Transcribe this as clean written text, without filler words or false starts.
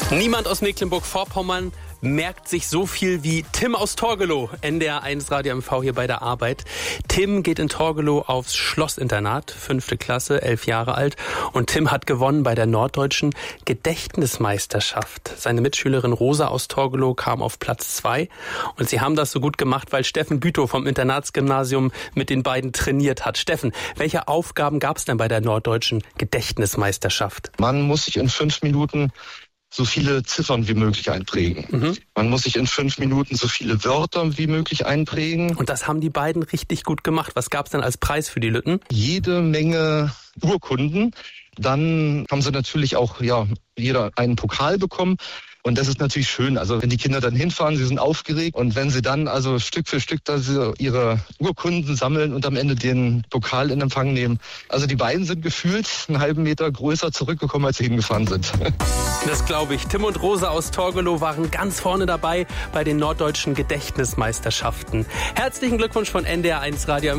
Niemand aus Mecklenburg-Vorpommern merkt sich so viel wie Tim aus Torgelow. NDR 1 Radio MV hier bei der Arbeit. Tim geht in Torgelow aufs Schlossinternat, 5. Klasse, 11 Jahre alt. Und Tim hat gewonnen bei der Norddeutschen Gedächtnismeisterschaft. Seine Mitschülerin Rosa aus Torgelow kam auf Platz 2. Und sie haben das so gut gemacht, weil Steffen Bütow vom Internatsgymnasium mit den beiden trainiert hat. Steffen, welche Aufgaben gab es denn bei der Norddeutschen Gedächtnismeisterschaft? Man muss sich in 5 Minuten so viele Ziffern wie möglich einprägen. Man muss sich in 5 Minuten so viele Wörter wie möglich einprägen. Und das haben die beiden richtig gut gemacht. Was gab es denn als Preis für die Lütten? Jede Menge Urkunden. Dann haben sie natürlich auch jeder einen Pokal bekommen. Und das ist natürlich schön. Also wenn die Kinder dann hinfahren, sie sind aufgeregt. Und wenn sie dann also Stück für Stück da ihre Urkunden sammeln und am Ende den Pokal in Empfang nehmen. Also die beiden sind gefühlt einen halben Meter größer zurückgekommen, als sie hingefahren sind. Das glaube ich. Tim und Rosa aus Torgelow waren ganz vorne dabei bei den Norddeutschen Gedächtnismeisterschaften. Herzlichen Glückwunsch von NDR 1 Radio.